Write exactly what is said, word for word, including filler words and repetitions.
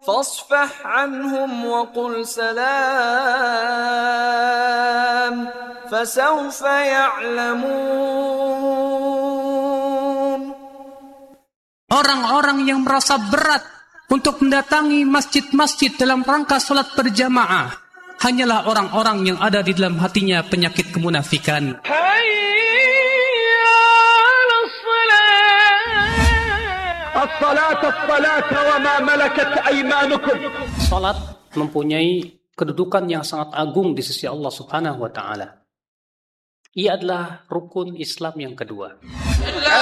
فاصفح عنهم وقل سلام فسوف يعلمون. Orang-orang yang merasa berat untuk mendatangi masjid-masjid dalam rangka salat berjamaah hanyalah orang-orang yang ada di dalam hatinya penyakit kemunafikan. Salat mempunyai kedudukan yang sangat agung di sisi Allah Subhanahu wa taala. Ia adalah rukun Islam yang kedua.